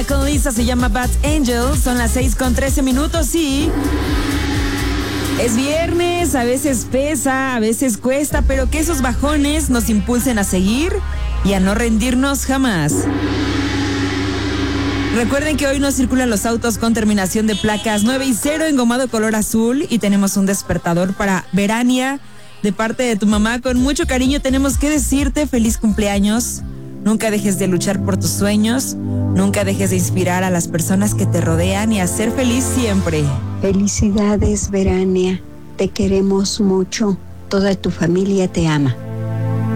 con Lisa, se llama Bad Angel. Son las 6:13 y... es viernes, a veces pesa, a veces cuesta, pero que esos bajones nos impulsen a seguir y a no rendirnos jamás. Recuerden que hoy no circulan los autos con terminación de placas 9 y 0 engomado color azul, y tenemos un despertador para Verania de parte de tu mamá. Con mucho cariño tenemos que decirte feliz cumpleaños. Nunca dejes de luchar por tus sueños, nunca dejes de inspirar a las personas que te rodean y a ser feliz siempre. Felicidades, Verania. Te queremos mucho. Toda tu familia te ama.